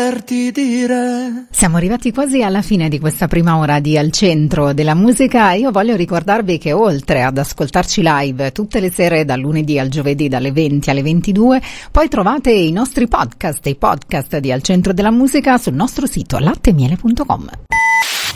poterti dire. Siamo arrivati quasi alla fine di questa prima ora di Al Centro della Musica. Io voglio ricordarvi che oltre ad ascoltarci live tutte le sere dal lunedì al giovedì dalle 20 alle 22, poi trovate i nostri podcast, i podcast di Al Centro della Musica sul nostro sito lattemiele.com.